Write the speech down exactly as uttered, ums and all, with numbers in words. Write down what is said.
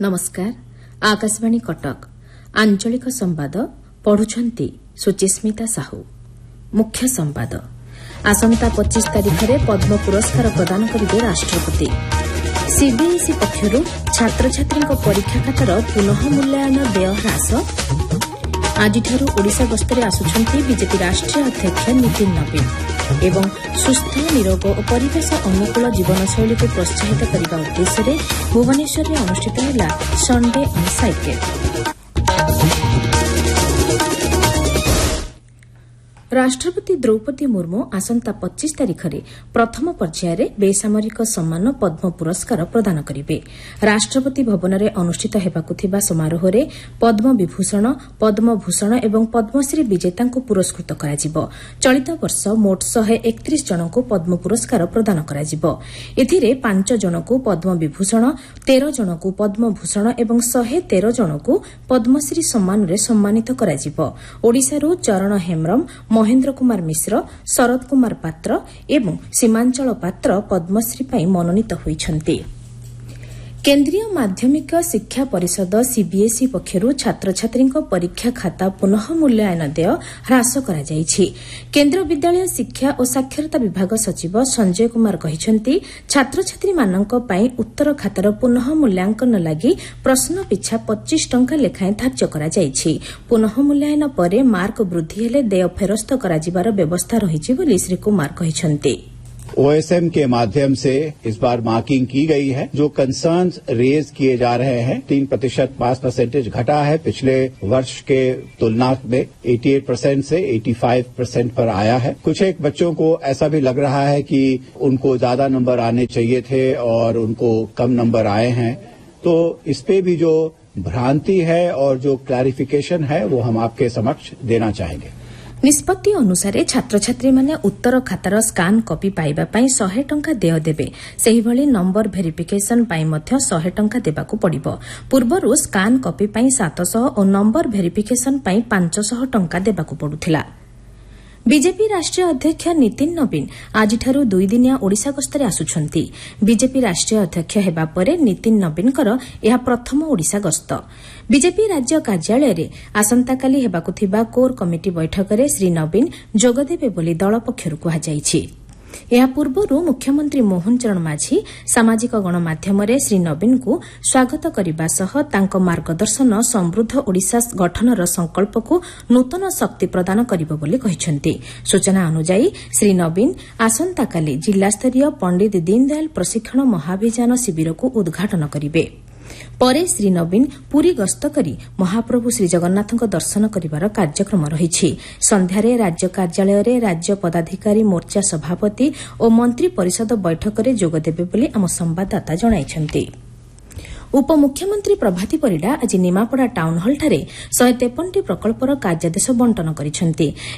नमस्कार आकाशवाणी कटक आंचलिक संवाद पढ़ुछंती सुचिस्मिता साहू। मुख्य संवाद आसंता पच्चीस तारिख में पद्म पुरस्कार प्रदान करेंगे राष्ट्रपति। सीबीएसई पक्षर छात्र छात्री परीक्षा खातार पुनः मूल्यांकन व्यय ह्रास। आज ओडिशा गस्तरे आसुछंती बीजेपी राष्ट्रीय अध्यक्ष नितिन नवीन एवं सुस्थ निरोग और परिवेश अनुकूल जीवनशैली को प्रोत्साहित करने उद्देश्य भुवनेश्वर में अनुष्ठित होला संडे ऑन साइकेल। राष्ट्रपति द्रौपदी मुर्मू आसंता पच्चीस तारिख में प्रथम पर्यायर बेसामरिक सम्मान पद्म पुरस्कार प्रदान करेंगे। राष्ट्रपति भवन में अनुष्ठित होगा समारोह में पद्म विभूषण पद्म भूषण और पद्मश्री विजेता पुरस्कृत कर चलित वर्ष मोट शहे एकतीस जन को पद्म पुरस्कार प्रदान कर पांच जन को पद्म विभूषण तेरह जन को पद्म भूषण और शहे तेरह जन को पद्मश्री सम्मान में सम्मानित कर चरण हेम्रम महेन्द्र कुमार मिश्र शरद कुमार पात्र एवं सीमांचल पात्र पद्मश्री पर मनोनीत होइछन्ति। केन्द्रीय माध्यमिक शिक्षा परिषद सीबीएसई पक्षर छात्र छात्री परीक्षा खाता पुनः मूल्यांकन व्यय ह्रास करा जायछि। केन्द्र विद्यालय शिक्षा और साक्षरता विभाग सचिव संजय कुमार कहिछन्ति छात्र छात्री मानक पई उत्तर खातार पुनः मूल्यांकन लागि प्रश्न पिछा पच्चीस टंका लेखाएं धार्य करा जायछि। पुनः मूल्यांकन परे मार्क वृद्धि हेले देय फेरस्त करा जिबार व्यवस्था रहिछि बोली श्री कुमार कहिछन्ति। ओएसएम के माध्यम से इस बार मार्किंग की गई है। जो कंसर्न्स रेज किए जा रहे हैं तीन प्रतिशत पास परसेंटेज घटा है पिछले वर्ष के तुलना में अठासी परसेंट से पचासी परसेंट पर आया है। कुछ एक बच्चों को ऐसा भी लग रहा है कि उनको ज्यादा नंबर आने चाहिए थे और उनको कम नंबर आए हैं, तो इस पे भी जो भ्रांति है और जो क्लैरिफिकेशन है वो हम आपके समक्ष देना चाहेंगे। निष्पत्ति अनुसार छात्र छात्री माने उत्तर खातार स्कान कॉपी पाइबा पई सौ टंका देय देबे। सेहिभଳି नंबर भेरिफिकेशन पई मध्य सौ टंका देबाकू पड़िबो। पूर्वरु स्कान कॉपी पई सात सौ और नंबर भेरिफिकेशन पई पांच सौ टंका देबाकू पड़ुथिला। बीजेपी राष्ट्रीय अध्यक्ष नितिन नवीन आज दुई दिनिया ओडिशा गस्तरे आसुछन्ति। बीजेपी राष्ट्रीय अध्यक्ष हेबा परे नितिन नवीनकर यह प्रथम ओडिशा गस्त। बीजेपी राज्य कार्यालय में आसंताकाली हेबाकू थिबा कोर कमिटी बैठक में श्री नवीन जोगदेबे बोली दल पक्षरु कुहाଯାଇଛି। यह पूर्वरु मुख्यमंत्री मोहन चरण माझी सामाजिक गणमाध्यम श्री नवीन को स्वागत करने सह तांको मार्गदर्शन समृद्ध ओडिशा गठनर संकल्प को नूतन शक्ति प्रदान करिबो बोली कहिसेंति। सूचना अनुसार श्री नवीन आसंताकाली जिलास्तरीय पंडित दीनदयाल प्रशिक्षण महाभियान शिविर को उद्घाटन करिबे। परे श्री नवीन पुरी गस्त करी महाप्रभु श्री जगन्नाथ दर्शन करिबार कार्यक्रम रहिछि। संध्यारे राज्य कार्यालय रे राज्य पदाधिकारी मोर्चा सभापति और मंत्री परिषद बैठक में जोगदेबे बोली आम संवाददाता जणाइछन्ति। उपमुख्यमंत्री प्रभाती परिडा आज निमापड़ा टाउन हॉल ठारे शहे तेपन टी प्रकल्पर कार्यादेश बंटन करिसेंति।